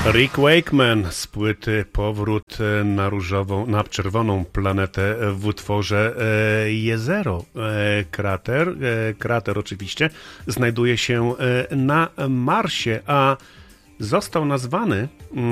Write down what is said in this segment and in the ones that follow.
Rick Wakeman z płyty Powrót na czerwoną planetę w utworze Jezero. Krater oczywiście znajduje się na Marsie, a został nazwany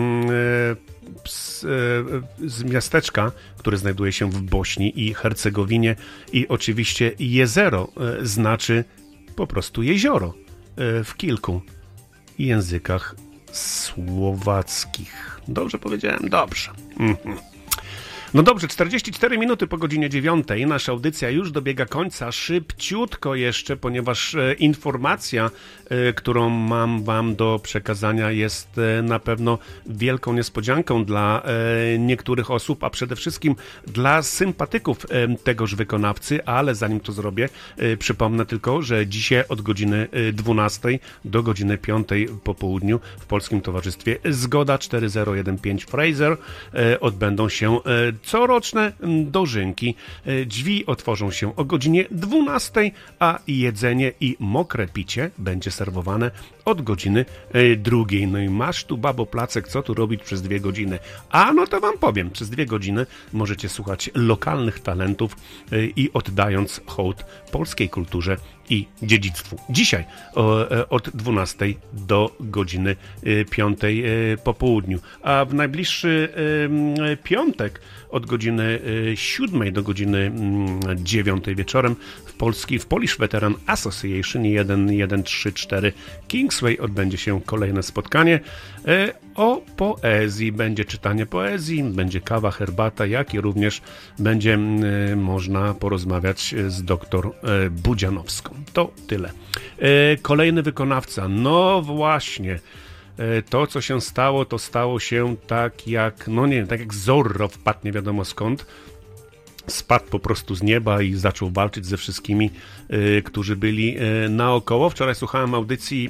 z miasteczka, które znajduje się w Bośni i Hercegowinie, i oczywiście Jezero znaczy po prostu jezioro w kilku językach słowackich. Dobrze powiedziałem? Dobrze. No dobrze, 44 minuty po godzinie 9. Nasza audycja już dobiega końca. Szybciutko jeszcze, ponieważ informacja, którą mam wam do przekazania, jest na pewno wielką niespodzianką dla niektórych osób, a przede wszystkim dla sympatyków tegoż wykonawcy, ale zanim to zrobię, przypomnę tylko, że dzisiaj od godziny 12 do godziny 5 po południu w Polskim Towarzystwie Zgoda 4015 Fraser odbędą się coroczne dożynki. Drzwi otworzą się o godzinie 12, a jedzenie i mokre picie będzie serwowane od godziny 2. No i masz tu, babo Placek, co tu robić przez 2 godziny? A no to wam powiem, przez 2 godziny możecie słuchać lokalnych talentów i oddając hołd polskiej kulturze i dziedzictwu. Dzisiaj od 12 do godziny 5 po południu, a w najbliższy piątek od godziny 7 do godziny 9 wieczorem w Polish Veteran Association 1134 Kingsway odbędzie się kolejne spotkanie o poezji. Będzie czytanie poezji, będzie kawa, herbata, jak i również będzie można porozmawiać z doktor Budzianowską. To tyle. Kolejny wykonawca. No właśnie. To, co się stało, to stało się tak jak, no nie wiem, tak jak Zorro wpadł nie wiadomo skąd. Spadł po prostu z nieba i zaczął walczyć ze wszystkimi, którzy byli naokoło. Wczoraj słuchałem audycji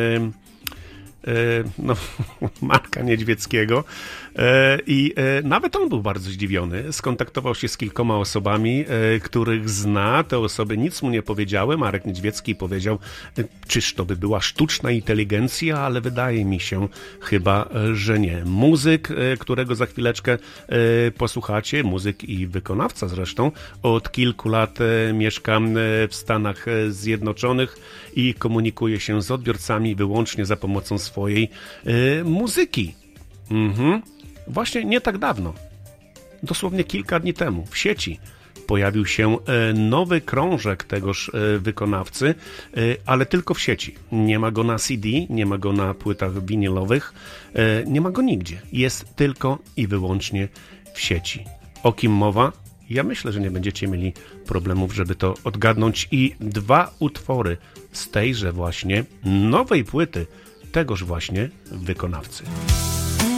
Marka Niedźwieckiego i nawet on był bardzo zdziwiony. Skontaktował się z kilkoma osobami, których zna. Te osoby nic mu nie powiedziały. Marek Niedźwiecki powiedział, czyż to by była sztuczna inteligencja, ale wydaje mi się chyba, że nie. Muzyk, którego za chwileczkę posłuchacie, muzyk i wykonawca zresztą, od kilku lat mieszka w Stanach Zjednoczonych i komunikuje się z odbiorcami wyłącznie za pomocą swojej muzyki. Właśnie nie tak dawno, dosłownie kilka dni temu w sieci pojawił się nowy krążek tegoż wykonawcy, ale tylko w sieci. Nie ma go na CD, nie ma go na płytach winylowych, nie ma go nigdzie. Jest tylko i wyłącznie w sieci. O kim mowa? Ja myślę, że nie będziecie mieli problemów, żeby to odgadnąć, i 2 utwory z tejże właśnie nowej płyty tegoż właśnie wykonawcy.